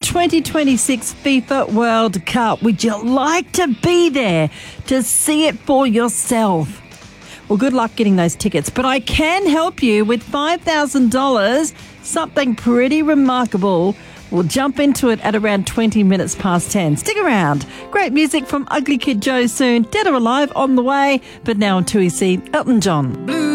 2026 FIFA World Cup. Would you like to be there to see it for yourself? Well, good luck getting those tickets, but I can help you with $5,000, something pretty remarkable. We'll jump into it at around 20 minutes past 10. Stick around. Great music from Ugly Kid Joe soon. Dead or Alive on the way. But now on 2EC, Elton John. Blue.